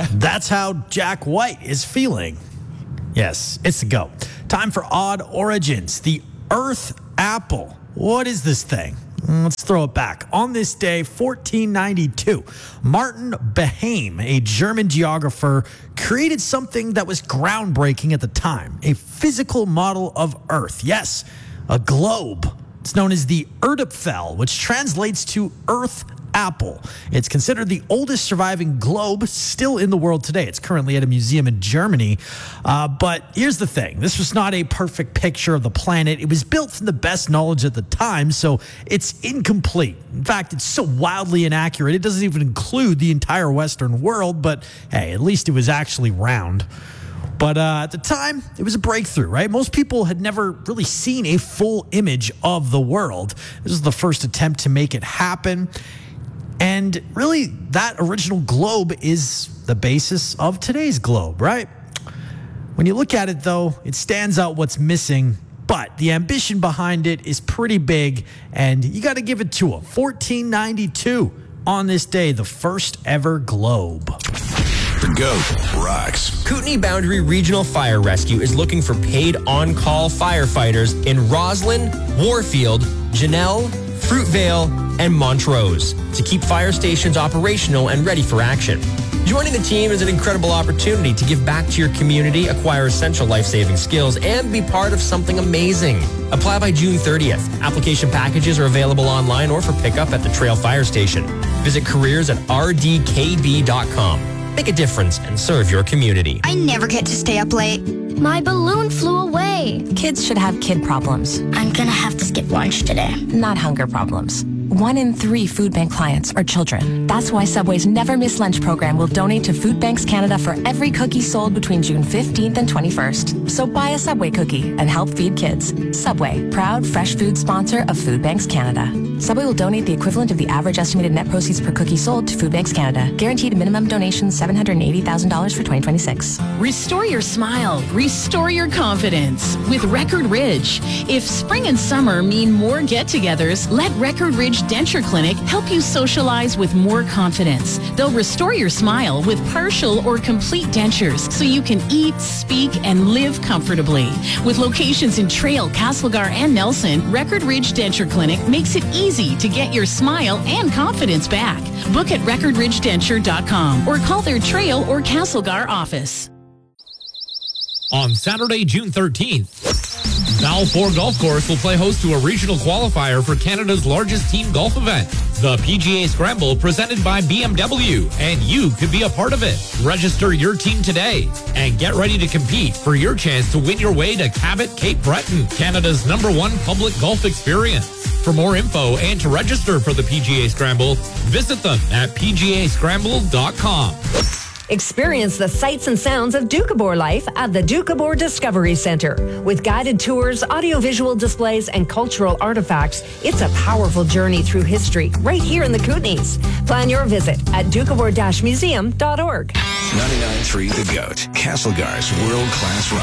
That's how Jack White is feeling. Yes, it's the GOAT. Time for Odd Origins. The Earth Apple. What is this thing? Let's throw it back. On this day, 1492, Martin Behaim, a German geographer, created something that was groundbreaking at the time, a physical model of Earth. Yes, a globe. It's known as the Erdapfel, which translates to Earth Apple. It's considered the oldest surviving globe still in the world today. It's currently at a museum in Germany. But here's the thing. This was not a perfect picture of the planet. It was built from the best knowledge at the time, so it's incomplete. In fact, it's so wildly inaccurate, it doesn't even include the entire Western world, but hey, at least it was actually round. But at the time, it was a breakthrough, right? Most people had never really seen a full image of the world. This was the first attempt to make it happen. And really, that original globe is the basis of today's globe, right? When you look at it, though, it stands out what's missing, but the ambition behind it is pretty big, and you got to give it to them. 1492, on this day, the first ever globe. The GOAT rocks. Kootenay Boundary Regional Fire Rescue is looking for paid on-call firefighters in Roslyn, Warfield, Janelle, Fruitvale, and Montrose to keep fire stations operational and ready for action. Joining the team is an incredible opportunity to give back to your community, acquire essential life-saving skills, and be part of something amazing. Apply by June 30th. Application packages are available online or for pickup at the Trail Fire Station. Visit careers at rdkb.com. Make a difference and serve your community. I never get to stay up late. My balloon flew away. Kids should have kid problems. I'm gonna have to skip lunch today. Not hunger problems. 1 in 3 food bank clients are children. That's why Subway's Never Miss Lunch program will donate to Food Banks Canada for every cookie sold between June 15th and 21st. So buy a Subway cookie and help feed kids. Subway, proud fresh food sponsor of Food Banks Canada. Subway will donate the equivalent of the average estimated net proceeds per cookie sold to Food Banks Canada. Guaranteed minimum donation $780,000 for 2026. Restore your smile. Restore your confidence with Record Ridge. If spring and summer mean more get-togethers, let Record Ridge Denture Clinic help you socialize with more confidence. They'll restore your smile with partial or complete dentures so you can eat, speak, and live comfortably. With locations in Trail, Castlegar, and Nelson, Record Ridge Denture Clinic makes it easy to get your smile and confidence back. Book at recordridgedenture.com or call their Trail or Castlegar office. On Saturday, June 13th, Balfour Golf Course will play host to a regional qualifier for Canada's largest team golf event, the PGA Scramble, presented by BMW, and you could be a part of it. Register your team today and get ready to compete for your chance to win your way to Cabot Cape Breton, Canada's #1 public golf experience. For more info and to register for the PGA Scramble, visit them at pgascramble.com. Experience the sights and sounds of Doukhobor life at the Doukhobor Discovery Center. With guided tours, audiovisual displays, and cultural artifacts, it's a powerful journey through history right here in the Kootenays. Plan your visit at doukhobor-museum.org. 99.3 The GOAT, Castlegar's world-class